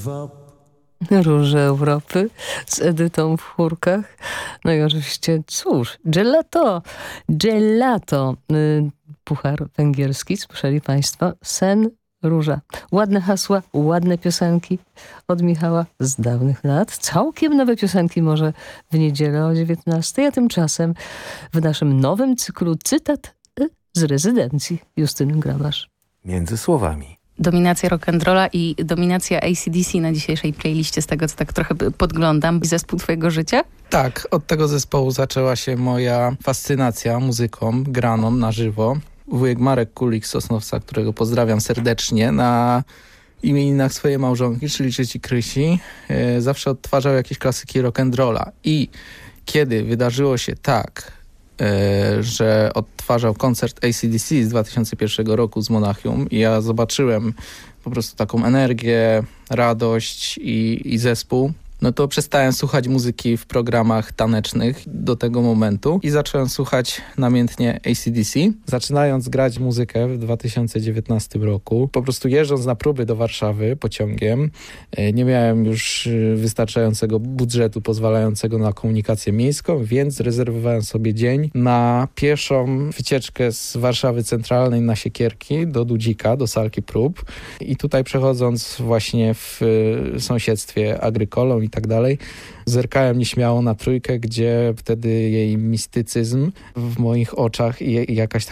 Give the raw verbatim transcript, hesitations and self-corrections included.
Europ. Róże Europy z Edytą w chórkach. No i oczywiście, cóż, gelato, gelato, y, puchar węgierski, słyszeli Państwo, Sen, róża. Ładne hasła, ładne piosenki od Michała z dawnych lat. Całkiem nowe piosenki może w niedzielę o dziewiętnastej, a tymczasem w naszym nowym cyklu cytat y, z rezydencji Justyny Grabasz. Między słowami. Dominacja rock'n'rolla i dominacja A C D C na dzisiejszej playliście, z tego co tak trochę podglądam. Zespół twojego życia? Tak, od tego zespołu zaczęła się moja fascynacja muzyką, graną na żywo. Wujek Marek Kulik z Sosnowca, którego pozdrawiam serdecznie, na imieninach swojej małżonki, czyli Czyci Krysi, yy, zawsze odtwarzał jakieś klasyki rock'n'rolla. I kiedy wydarzyło się tak, yy, że odtwarzał koncert A C D C z dwa tysiące pierwszego roku z Monachium i ja zobaczyłem po prostu taką energię, radość i, i zespół, no to przestałem słuchać muzyki w programach tanecznych do tego momentu i zacząłem słuchać namiętnie A C D C. Zaczynając grać muzykę w dwa tysiące dziewiętnastym roku, po prostu jeżdżąc na próby do Warszawy pociągiem, nie miałem już wystarczającego budżetu pozwalającego na komunikację miejską, więc rezerwowałem sobie dzień na pieszą wycieczkę z Warszawy Centralnej na Siekierki do Dudzika, do salki prób. I tutaj przechodząc właśnie w sąsiedztwie Agrykolą i tak dalej, zerkałem nieśmiało na Trójkę, gdzie wtedy jej mistycyzm w moich oczach i jakaś